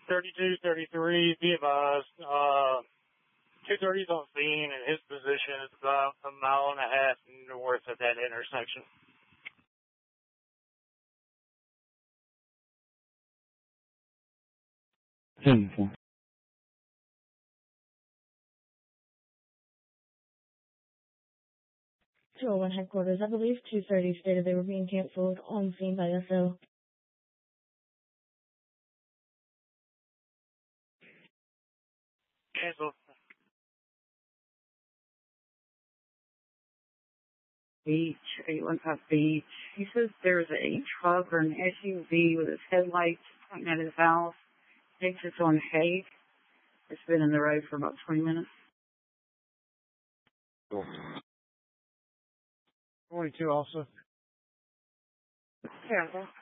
3233, be advised, 230's on scene, and his position is about a mile and a half north of that intersection. Joel 1 headquarters, I believe 230 stated they were being canceled on scene by SO. Cancel. Beach, 815 Beach. He says there's a truck or an SUV with its headlights pointing at his house. Thinks it's on Hague. It's been in the road for about 20 minutes. 42 also. Yeah.